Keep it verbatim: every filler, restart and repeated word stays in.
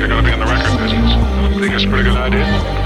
you're going to be in the record business. Think it's a pretty good idea?